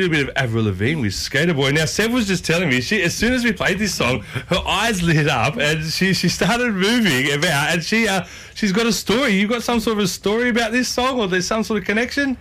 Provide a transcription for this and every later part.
do a bit of Avril Lavigne with Skater Boy. Now, Seb was just telling me, as soon as we played this song, her eyes lit up and she started moving about, and she's got a story. You've got some sort of a story about this song, or there's some sort of connection?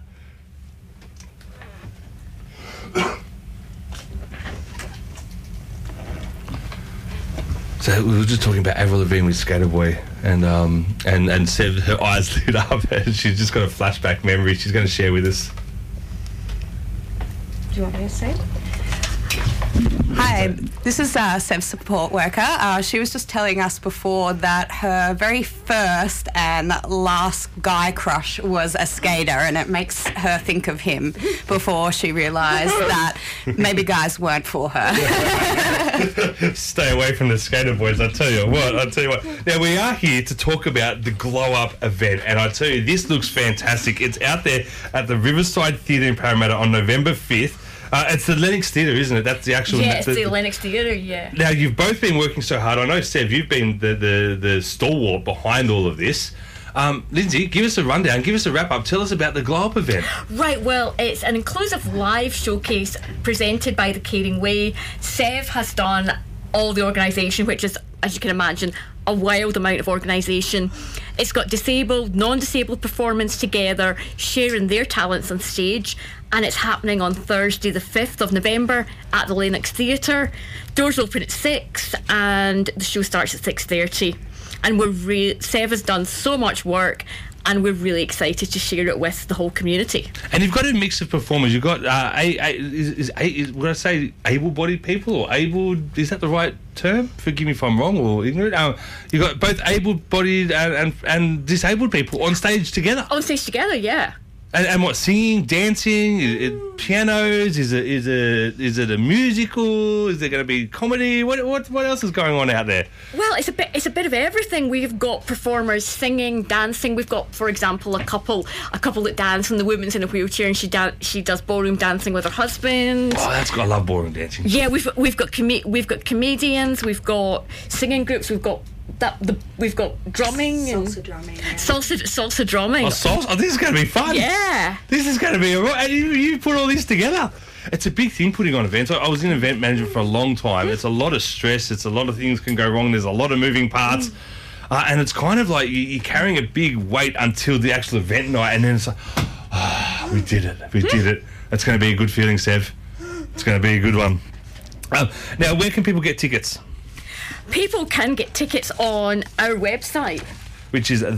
So we were just talking about Avril Lavigne with Skater Boy, and Seb, her eyes lit up, and she's just got a flashback memory she's going to share with us. Do you want me to say? Hi, this is Seb's support worker. She was just telling us before that her very first and last guy crush was a skater, and it makes her think of him before she realised that maybe guys weren't for her. Stay away from the Skater Boys, I tell you what. Now, we are here to talk about the Glow Up event, and I tell you, this looks fantastic. It's out there at the Riverside Theatre in Parramatta on November 5th. It's the Lennox Theatre, isn't it? That's the actual... Yeah, it's the Lennox Theatre, yeah. Now, you've both been working so hard. I know, Seb, you've been the stalwart behind all of this. Lindsay, give us a rundown, give us a wrap-up. Tell us about the Glow Up event. Right, well, it's an inclusive live showcase presented by The Caring Way. Sev has done all the organisation, which is, as you can imagine, a wild amount of organisation. It's got disabled, non-disabled performance together, sharing their talents on stage, and it's happening on Thursday the 5th of November at the Lennox Theatre. Doors open at 6 and the show starts at 6:30. And Sev has done so much work, and we're really excited to share it with the whole community. And you've got a mix of performers. You've got, would I say able-bodied people, or is that the right term? Forgive me if I'm wrong or ignorant. You've got both able-bodied and disabled people on stage together. On stage together, yeah. And what, singing, dancing, pianos? Is it a musical? Is there going to be comedy? What else is going on out there? Well, it's a bit of everything. We've got performers singing, dancing. We've got, for example, a couple that dance, and the woman's in a wheelchair, and she does ballroom dancing with her husband. Oh, I love ballroom dancing. Yeah, we've got comedians, we've got singing groups, we've got drumming, Salsa drumming. Yeah. Salsa drumming. Oh, salsa! Oh, this is going to be fun. Yeah. This is going to be and you put all this together. It's a big thing putting on events. I was in event management for a long time. It's a lot of stress. It's a lot of things can go wrong. There's a lot of moving parts. And it's kind of like you're carrying a big weight until the actual event night, and then it's like, we did it. It's going to be a good feeling, Sev. It's going to be a good one. Now, where can people get tickets? People can get tickets on our website, which is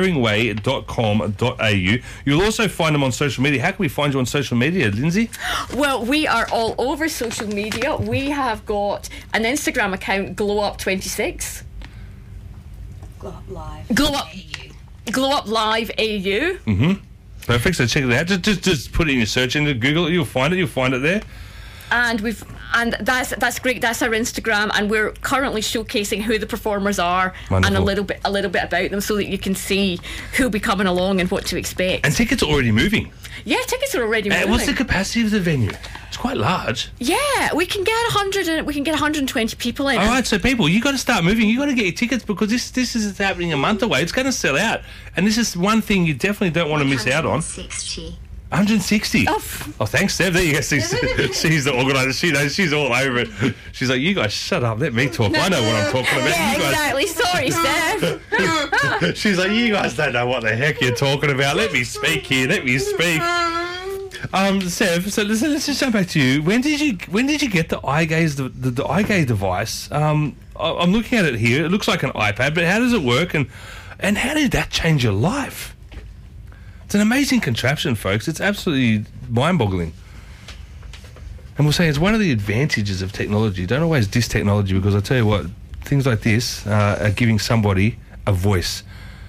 thecaringway.com.au. You'll also find them on social media. How can we find you on social media, Lindsay? Well, we are all over social media. We have got an Instagram account, GlowUp26. Glow Up Live. Glow Up Live AU. Perfect. So check it out. Just put it in your search into Google. You'll find it there. And that's great. That's our Instagram, and we're currently showcasing who the performers are. Wonderful. And a little bit about them, so that you can see who'll be coming along and what to expect. And tickets are already moving. Yeah, tickets are already moving. What's the capacity of the venue? It's quite large. Yeah, we can get 120 people in. All right, so people, you got to start moving. You got to get your tickets, because this is happening a month away. It's going to sell out, and this is one thing you definitely don't want to miss out on. 160. Oh, thanks, Steph. There you go. She's the organizer. She knows. She's all over it. She's like, you guys shut up. Let me talk. I know what I'm talking about. Yeah, you guys... exactly. Sorry, Steph. She's like, you guys don't know what the heck you're talking about. Let me speak here. Let me speak. Sev, so let's just jump back to you. When did you get the eye gaze, the eye gaze device? I'm looking at it here. It looks like an iPad, but how does it work, and how did that change your life? It's an amazing contraption, folks. It's absolutely mind-boggling. And we'll say it's one of the advantages of technology. Don't always diss technology, because I tell you what, things like this are giving somebody a voice.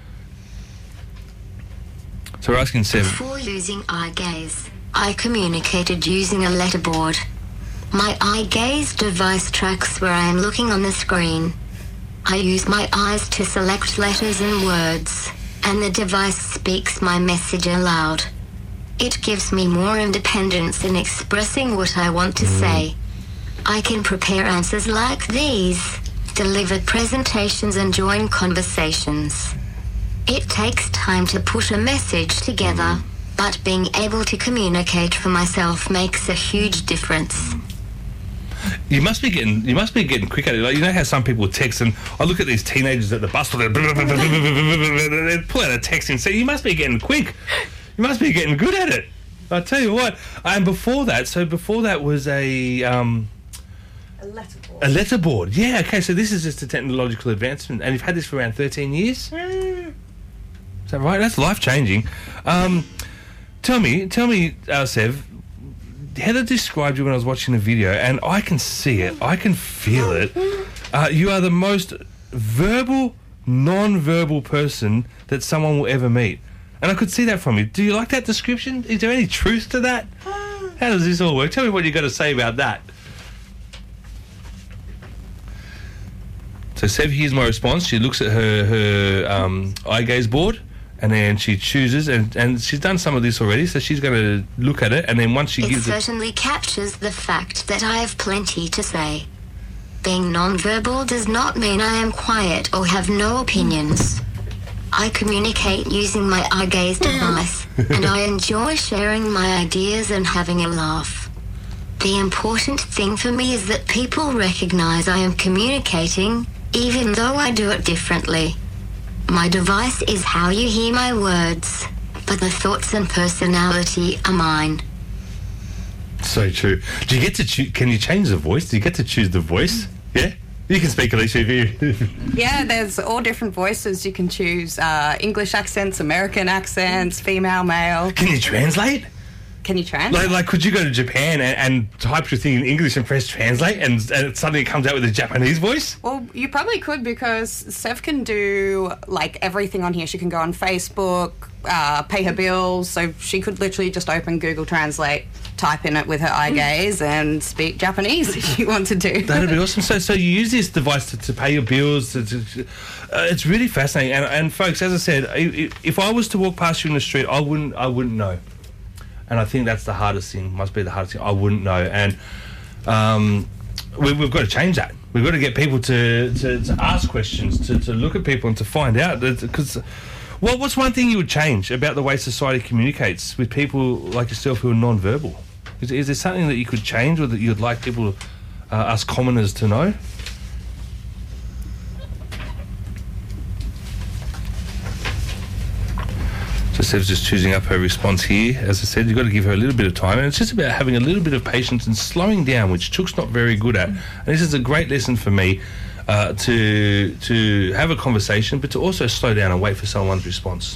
So we're asking Sev. Before using eye gaze, I communicated using a letterboard. My eye gaze device tracks where I am looking on the screen. I use my eyes to select letters and words, and the device speaks my message aloud. It gives me more independence in expressing what I want to say. I can prepare answers like these, deliver presentations, and join conversations. It takes time to put a message together, but being able to communicate for myself makes a huge difference. You must be getting quick at it. Like, you know how some people text, and I look at these teenagers at the bus stop, they pull out a text and say, you must be getting quick. You must be getting good at it. I tell you what. And before that was a letterboard. A letterboard. Yeah, okay, so this is just a technological advancement, and you've had this for around 13 years? Is that right? That's life-changing. Tell me, Sev, Heather described you when I was watching the video, and I can see it. I can feel it. You are the most verbal, non-verbal person that someone will ever meet. And I could see that from you. Do you like that description? Is there any truth to that? How does this all work? Tell me what you got to say about that. So Sev, here's my response. She looks at her eye gaze board, and then she chooses, and she's done some of this already, so she's going to look at it, and then once she gives it... It certainly captures the fact that I have plenty to say. Being non-verbal does not mean I am quiet or have no opinions. I communicate using my eye gaze device, and I enjoy sharing my ideas and having a laugh. The important thing for me is that people recognize I am communicating, even though I do it differently. My device is how you hear my words, but the thoughts and personality are mine. So true. Do you get to choose? Can you change the voice? Do you get to choose the voice? Yeah? You can speak, Alicia, if you... Yeah, there's all different voices. You can choose English accents, American accents, female, male. Can you translate? Can you translate? Like could you go to Japan and type your thing in English and press translate, and suddenly it comes out with a Japanese voice? Well, you probably could, because Sev can do, like, everything on here. She can go on Facebook, pay her bills, so she could literally just open Google Translate, type in it with her eye gaze, and speak Japanese if she wanted to. That'd be awesome. So you use this device to pay your bills. It's really fascinating. And folks, as I said, if I was to walk past you in the street, I wouldn't know. And I think that's the hardest thing. Must be the hardest thing. I wouldn't know. And we've got to change that. We've got to get people to ask questions, to look at people and to find out. Because what's one thing you would change about the way society communicates with people like yourself who are non-verbal? Is there something that you could change, or that you'd like people, us commoners, to know? So Sev's just choosing up her response here. As I said, you've got to give her a little bit of time, and it's just about having a little bit of patience and slowing down, which Chook's not very good at. And this is a great lesson for me, to have a conversation, but to also slow down and wait for someone's response.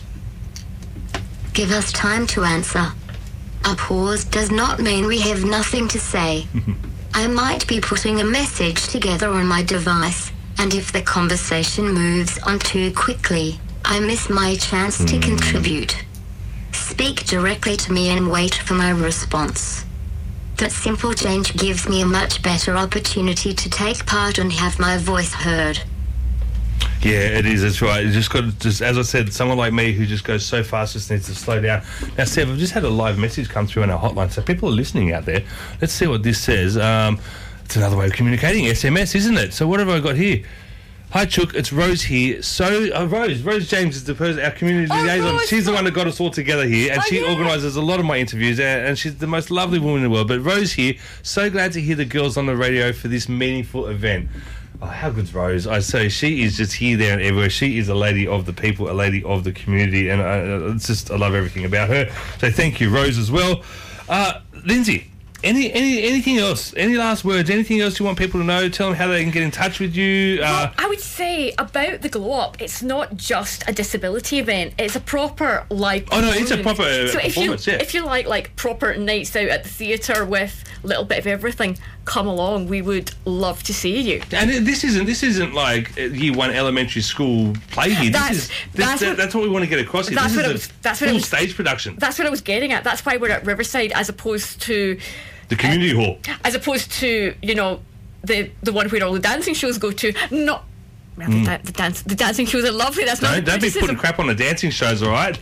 Give us time to answer. A pause does not mean we have nothing to say. I might be putting a message together on my device, and if the conversation moves on too quickly, I miss my chance to contribute. Speak directly to me and wait for my response. That simple change gives me a much better opportunity to take part and have my voice heard. Yeah, it is. That's right. You just got to, just as I said, someone like me who just goes so fast just needs to slow down. Now, Sev, I've just had a live message come through on our hotline, so people are listening out there. Let's see what this says. It's another way of communicating, SMS, isn't it? So what have I got here? Hi, Chook, it's Rose here. So, Rose James is the person, our community liaison. She's the one that got us all together here, and she organises a lot of my interviews, and she's the most lovely woman in the world. But Rose here, so glad to hear the girls on the radio for this meaningful event. Oh, how good's Rose? I say she is just here, there, and everywhere. She is a lady of the people, a lady of the community, and I love everything about her. So thank you, Rose, as well. Lindsay. Anything else? Any last words? Anything else you want people to know? Tell them how they can get in touch with you. Well, I would say about the Glow Up, it's not just a disability event. It's a proper live performance. Oh no, it's a proper performance. If you like proper nights out at the theatre with a little bit of everything, come along. We would love to see you. And this isn't like Year 1 elementary school play here. That's what we want to get across here. This is a full stage production. That's what I was getting at. That's why we're at Riverside, as opposed to the community hall, as opposed to the one where all the dancing shows go to. No, the dancing shows are lovely. That's not. Don't be putting crap on the dancing shows, all right?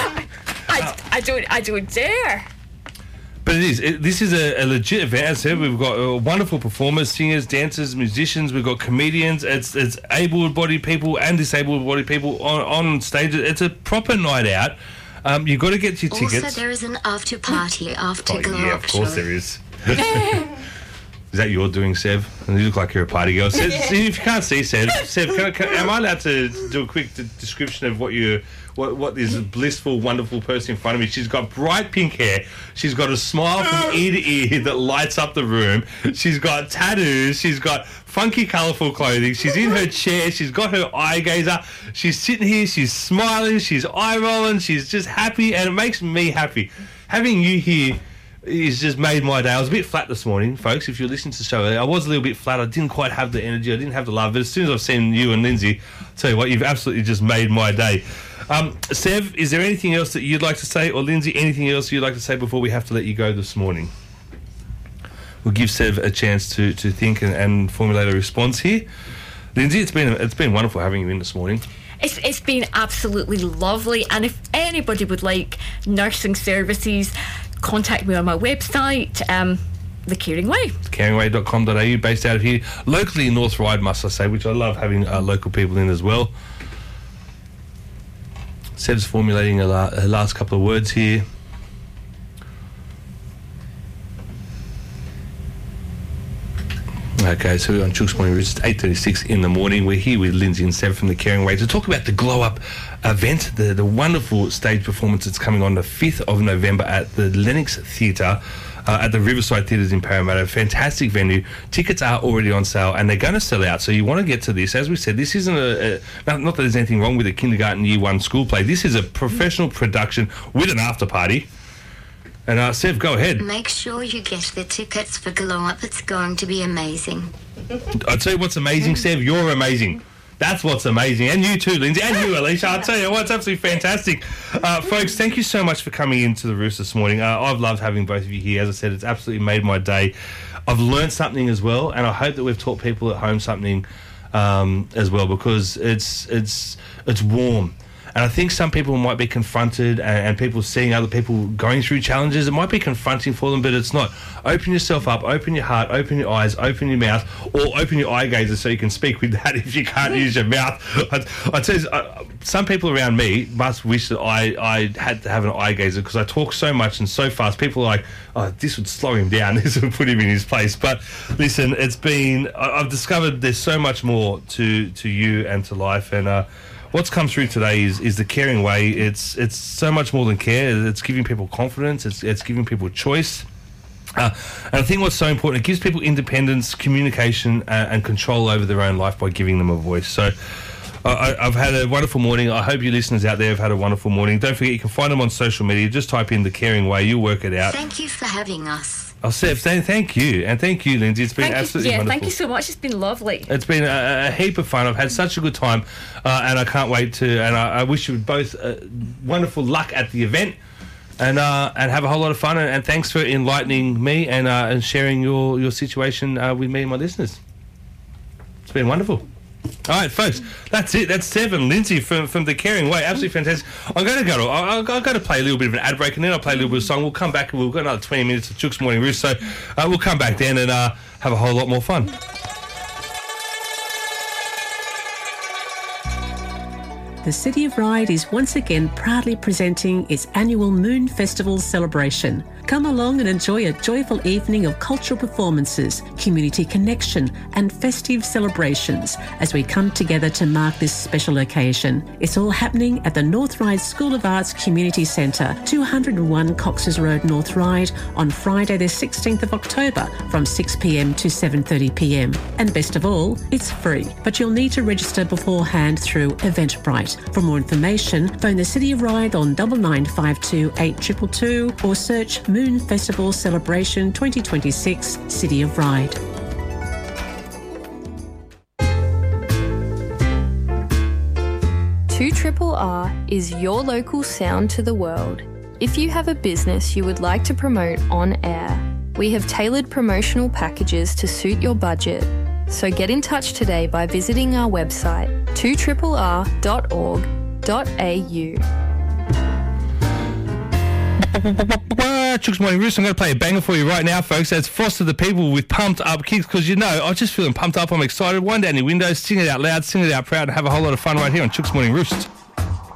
I don't dare. But this is a legit event. As I said, we've got wonderful performers, singers, dancers, musicians. We've got comedians. It's able-bodied people and disabled-bodied people on stage. It's a proper night out. You've got to get your Also, tickets. there is an after party after Oh, Glow yeah, Up of course show. there is. Is that you're doing, Sev? And you look like you're a party girl. Sev, see, if you can't see Sev, am I allowed to do a quick description of what this blissful, wonderful person in front of me? She's got bright pink hair. She's got a smile from ear to ear that lights up the room. She's got tattoos. She's got funky, colourful clothing. She's in her chair. She's got her eye gazer. She's sitting here. She's smiling. She's eye rolling. She's just happy, and it makes me happy. Having you here it's just made my day. I was a bit flat this morning, folks. If you're listening to the show, I was a little bit flat. I didn't quite have the energy. I didn't have the love. But as soon as I've seen you and Lindsay, I'll tell you what, you've absolutely just made my day. Sev, is there anything else that you'd like to say? Or Lindsay, anything else you'd like to say before we have to let you go this morning? We'll give Sev a chance to think and formulate a response here. Lindsay, it's been wonderful having you in this morning. It's been absolutely lovely, and if anybody would like nursing services, contact me on my website, The Caring Way. caringway.com.au, based out of here, locally in North Ryde, must I say, which I love having local people in as well. Seb's formulating her last couple of words here. Okay, so we're on Chooks Morning Roots. It's 8:36 in the morning. We're here with Lindsay and Seb from The Caring Way to talk about the Glow Up event, the wonderful stage performance that's coming on the 5th of November at the Lennox Theatre at the Riverside Theatres in Parramatta. Fantastic venue. Tickets are already on sale and they're going to sell out. So you want to get to this. As we said, this isn't not that there's anything wrong with a kindergarten year one school play. This is a professional production with an after party. And Sev, go ahead. Make sure you get the tickets for Glow Up. It's going to be amazing. I'll tell you what's amazing, Sev. You're amazing. That's what's amazing. And you too, Lindsay. And you, Alicia. I'll tell you what's absolutely fantastic. Folks, thank you so much for coming into the Roost this morning. I've loved having both of you here. As I said, it's absolutely made my day. I've learned something as well, and I hope that we've taught people at home something as well, because it's warm. And I think some people might be confronted, and people seeing other people going through challenges, it might be confronting for them, but it's not. Open yourself up, open your heart, open your eyes, open your mouth, or open your eye gazers so you can speak with that if you can't use your mouth. I tell you, some people around me must wish that I had to have an eye gazer, because I talk so much and so fast. People are like, oh, this would slow him down, this would put him in his place. But listen, I've discovered there's so much more to you and to life, and what's come through today is The Caring Way. It's so much more than care. It's giving people confidence. It's giving people choice. And I think what's so important, it gives people independence, communication, and control over their own life by giving them a voice. So I've had a wonderful morning. I hope you listeners out there have had a wonderful morning. Don't forget, you can find them on social media. Just type in The Caring Way. You'll work it out. Thank you for having us. Oh, Seb, thank you. And thank you, Lindsay. It's been absolutely wonderful. Thank you so much. It's been lovely. It's been a heap of fun. I've had such a good time, and I can't wait to. And I wish you both wonderful luck at the event, and have a whole lot of fun. And thanks for enlightening me and sharing your situation with me and my listeners. It's been wonderful. All right, folks, that's it. That's Sev and Lindsay from The Caring Way. Absolutely fantastic. I'm going to play a little bit of an ad break, and then I'll play a little bit of a song. We'll come back and we've got another 20 minutes of Chooks Morning Roost, so we'll come back then and have a whole lot more fun. The City of Ryde is once again proudly presenting its annual Moon Festival celebration. Come along and enjoy a joyful evening of cultural performances, community connection and festive celebrations as we come together to mark this special occasion. It's all happening at the North Ryde School of Arts Community Centre, 201 Cox's Road, North Ryde, on Friday the 16th of October from 6pm to 7:30pm. And best of all, it's free, but you'll need to register beforehand through Eventbrite. For more information, phone the City of Ryde on 9952 8222 or search Moon Festival Celebration 2026 City of Ryde. Two Triple R is your local sound to the world. If you have a business you would like to promote on air, we have tailored promotional packages to suit your budget. So get in touch today by visiting our website 2rr.org.au. Chooks Morning Roost, I'm going to play a banger for you right now, folks. That's Foster the People with Pumped Up Kicks, because I'm just feeling pumped up. I'm excited. Wind down your windows, sing it out loud, sing it out proud, and have a whole lot of fun right here on Chooks Morning Roost.